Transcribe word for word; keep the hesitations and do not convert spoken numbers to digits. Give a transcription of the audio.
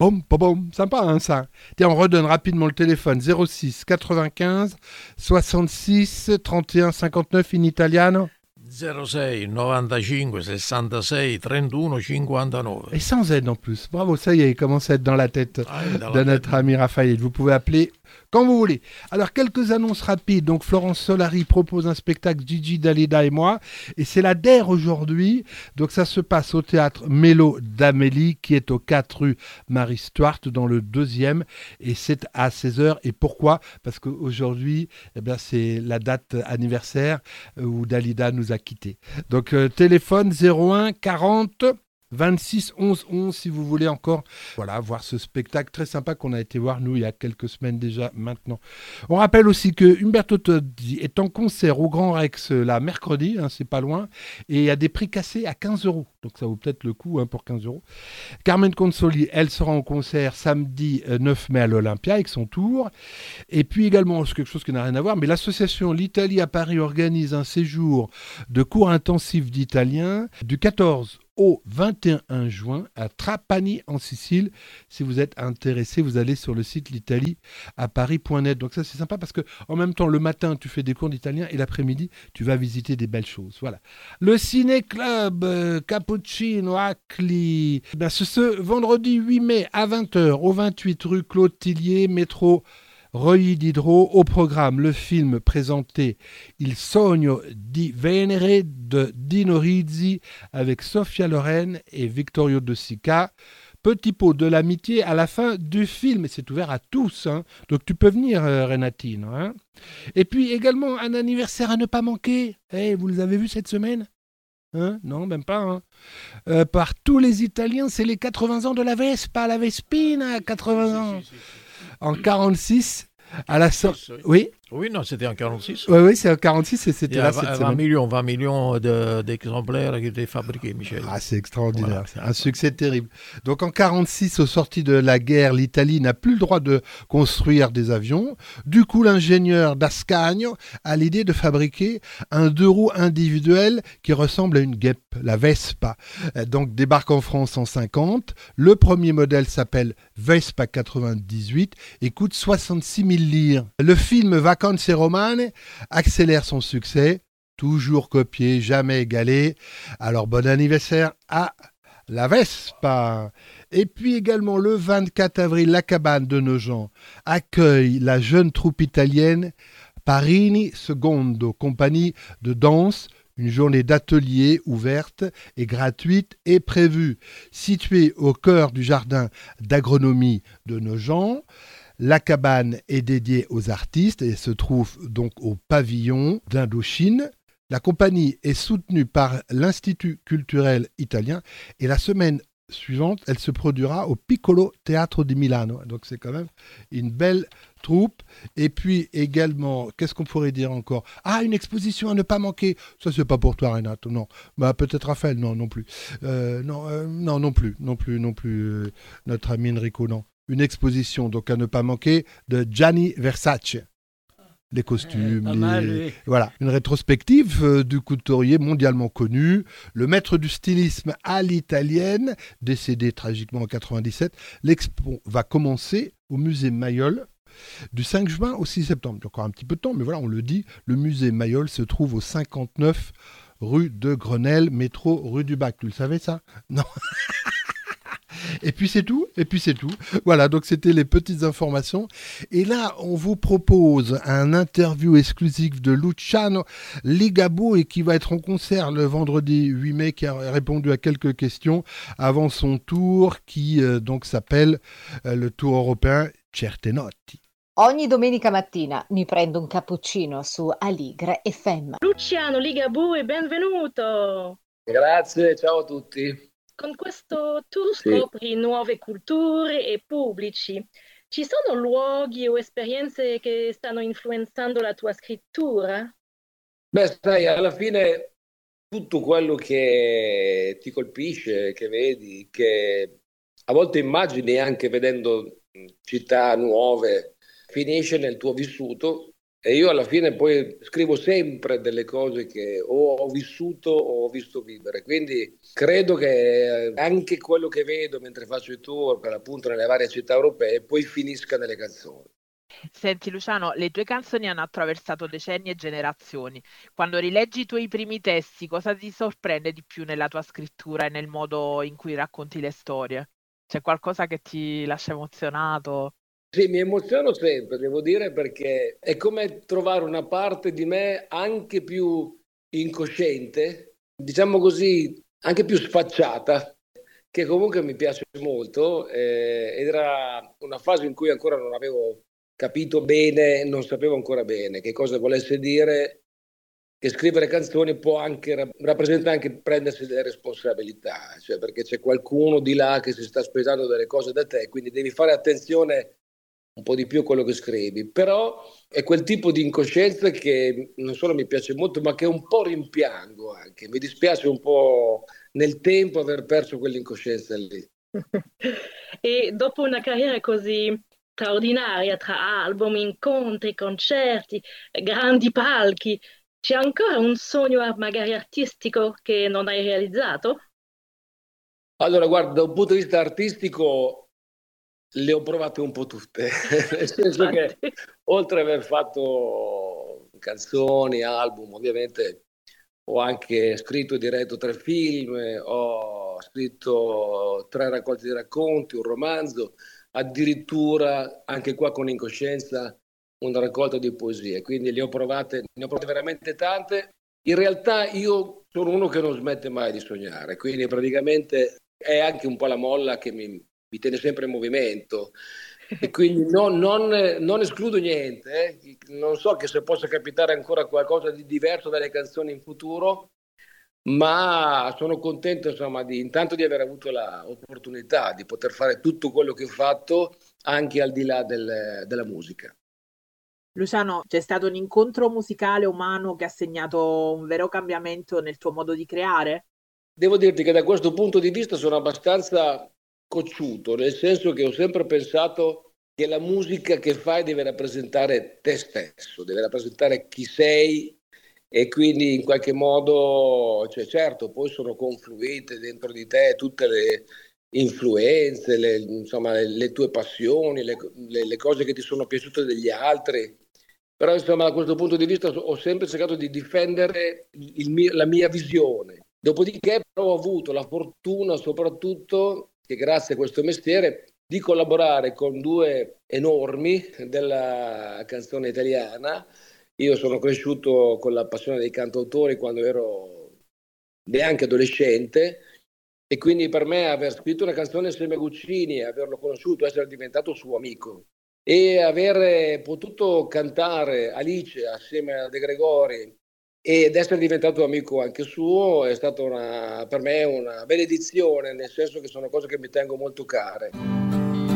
Pom, pom, pom. Sympa, hein, ça. Tiens, on redonne rapidement le téléphone. zéro six quatre-vingt-quinze soixante-six trente et un cinquante-neuf in italiano. zéro sei novantacinque sessantasei trentuno cinquantanove. Et sans aide en plus. Bravo, ça y est, il commence à être dans la tête Ah, dans de la notre tête. ami Raphaël. Vous pouvez appeler quand vous voulez. Alors, quelques annonces rapides. Donc, Florence Solari propose un spectacle Gigi, Dalida et moi. Et c'est la D E R aujourd'hui. Donc, ça se passe au théâtre Mélo d'Amélie, qui est au quatre rue Marie Stuart, dans le deuxième. Et c'est à seize heures. Et pourquoi ? Parce qu'aujourd'hui, eh bien, c'est la date anniversaire où Dalida nous a quittés. Donc, euh, téléphone zéro un quarante vingt-six onze onze si vous voulez encore voilà, voir ce spectacle très sympa qu'on a été voir nous il y a quelques semaines déjà maintenant. On rappelle aussi que Umberto Tozzi est en concert au Grand Rex là mercredi, hein, c'est pas loin, et il y a des prix cassés à quinze euros, donc ça vaut peut-être le coup hein, pour quinze euros. Carmen Consoli, elle sera en concert samedi euh, neuf mai à l'Olympia avec son tour. Et puis également, c'est quelque chose qui n'a rien à voir, mais l'association L'Italie à Paris organise un séjour de cours intensifs d'italien du quatorze au vingt et un juin à Trapani en Sicile. Si vous êtes intéressé, vous allez sur le site l'italie à paris point net. Donc ça c'est sympa parce que en même temps le matin tu fais des cours d'italien et l'après-midi tu vas visiter des belles choses. Voilà. Le Ciné Club euh, Cappuccino Acli. Ben, ce, ce vendredi huit mai à vingt heures au vingt-huit rue Claude Tillier, métro Reuilly Diderot. Au programme, le film présenté Il Sogno di Venere de Dino Risi avec Sofia Loren et Vittorio De Sica. Petit pot de l'amitié à la fin du film. Et c'est ouvert à tous. Hein. Donc tu peux venir, euh, Renatine. Hein. Et puis également un anniversaire à ne pas manquer. Hey, vous les avez vus cette semaine hein non, même pas. Hein. Euh, par tous les Italiens, c'est les quatre-vingts ans de la Vespa, la Vespina, quatre-vingts ans. Si, si, si, si. En quarante-six, à la sortie. Oui. Oui, Oui, non, c'était en quarante-six. oui, oui, c'est en quarante-six et Il c'était y a là vingt, cette vingt semaine. millions, vingt millions de, d'exemplaires qui étaient fabriqués, Michel. Ah, c'est extraordinaire, Voilà. c'est un succès terrible. Donc en quarante-six, au sorti de la guerre, l'Italie n'a plus le droit de construire des avions. Du coup, l'ingénieur d'Ascagno a l'idée de fabriquer un deux roues individuel qui ressemble à une guêpe, la Vespa. Euh, Donc débarque en France en cinquante. Le premier modèle s'appelle Vespa quatre-vingt-dix-huit et coûte soixante-six mille lire. Le film Vacanze Romane accélère son succès. Toujours copié, jamais égalé. Alors bon anniversaire à la Vespa. Et puis également le vingt-quatre avril, la cabane de Nogent accueille la jeune troupe italienne Parini Secondo, compagnie de danse. Une journée d'atelier ouverte et gratuite est prévue. Située au cœur du jardin d'agronomie de Nogent, la cabane est dédiée aux artistes et se trouve donc au pavillon d'Indochine. La compagnie est soutenue par l'Institut culturel italien et la semaine suivante, elle se produira au Piccolo Teatro di Milano. Donc c'est quand même une belle troupe. Et puis également, qu'est-ce qu'on pourrait dire encore ? Ah, une exposition à ne pas manquer. Ça, c'est pas pour toi, Renato, non. Bah, peut-être Raphaël, non, non plus. Euh, non, euh, non, non plus, non plus, non plus. Euh, notre ami Enrico, non. Une exposition, donc à ne pas manquer, de Gianni Versace. Les costumes, Eh, pas les... mal, oui. voilà, une rétrospective euh, du couturier mondialement connu, le maître du stylisme à l'italienne, décédé tragiquement en quatre-vingt-dix-sept. L'expo va commencer au musée Mayol du cinq juin au six septembre. Il y a encore un petit peu de temps, mais voilà, on le dit, le musée Mayol se trouve au cinquante-neuf rue de Grenelle, métro rue du Bac. Tu le savais ça ? Non. Et puis c'est tout, et puis c'est tout. Voilà, donc c'était les petites informations. Et là, on vous propose un interview exclusif de Luciano Ligabue et qui va être en concert le vendredi huit mai, qui a répondu à quelques questions avant son tour, qui euh, donc s'appelle euh, le Tour européen Certe Notti. Ogni domenica mattina mi prendo un cappuccino su Aligre F M. Luciano Ligabue, benvenuto! Grazie, ciao a tutti. Con questo tour Sì. scopri nuove culture e pubblici. Ci sono luoghi o esperienze che stanno influenzando la tua scrittura? Beh, sai, alla fine tutto quello che ti colpisce, che vedi, che a volte immagini anche vedendo città nuove, finisce nel tuo vissuto E io alla fine poi scrivo sempre delle cose che o ho vissuto o ho visto vivere, quindi credo che anche quello che vedo mentre faccio i tour, per appunto nelle varie città europee, poi finisca nelle canzoni. Senti Luciano, le tue canzoni hanno attraversato decenni e generazioni. Quando rileggi i tuoi primi testi, cosa ti sorprende di più nella tua scrittura e nel modo in cui racconti le storie? C'è qualcosa che ti lascia emozionato? Sì, mi emoziono sempre, devo dire, perché è come trovare una parte di me anche più incosciente, diciamo così, anche più sfacciata, che comunque mi piace molto. Eh, ed era una fase in cui ancora non avevo capito bene, non sapevo ancora bene che cosa volesse dire che scrivere canzoni può anche rap- rappresenta anche prendersi delle responsabilità, cioè perché c'è qualcuno di là che si sta aspettando delle cose da te, quindi devi fare attenzione un po' di più a quello che scrivi, però è quel tipo di incoscienza che non solo mi piace molto, ma che un po' rimpiango anche. Mi dispiace un po' nel tempo aver perso quell'incoscienza lì. E dopo una carriera così straordinaria tra album, incontri, concerti, grandi palchi, c'è ancora un sogno ah, magari artistico che non hai realizzato? Allora, guarda, da un punto di vista artistico le ho provate un po' tutte, nel senso che Infatti. oltre ad aver fatto canzoni, album, ovviamente ho anche scritto e diretto tre film, ho scritto tre raccolte di racconti, un romanzo, addirittura anche qua con Incoscienza una raccolta di poesie, quindi le ho provate, ne ho provate veramente tante. In realtà io sono uno che non smette mai di sognare, quindi praticamente è anche un po' la molla che mi, mi tiene sempre in movimento. E quindi non, non, non escludo niente, eh. Non so che se possa capitare ancora qualcosa di diverso dalle canzoni in futuro, ma sono contento insomma di, intanto di aver avuto l'opportunità di poter fare tutto quello che ho fatto anche al di là del- della musica. Luciano, c'è stato un incontro musicale umano che ha segnato un vero cambiamento nel tuo modo di creare? Devo dirti che da questo punto di vista sono abbastanza cocciuto, nel senso che ho sempre pensato che la musica che fai deve rappresentare te stesso, deve rappresentare chi sei e quindi in qualche modo, cioè certo, poi sono confluite dentro di te tutte le influenze, le, insomma, le, le tue passioni, le, le- le cose che ti sono piaciute degli altri. Però insomma da questo punto di vista ho sempre cercato di difendere il mio- la mia visione. Dopodiché però ho avuto la fortuna soprattutto che grazie a questo mestiere di collaborare con due enormi della canzone italiana. Io sono cresciuto con la passione dei cantautori quando ero neanche adolescente e quindi per me aver scritto una canzone insieme a Guccini, averlo conosciuto, essere diventato suo amico e aver potuto cantare Alice assieme a De Gregori ed essere diventato amico anche suo è stata una, per me una benedizione, nel senso che sono cose che mi tengo molto care.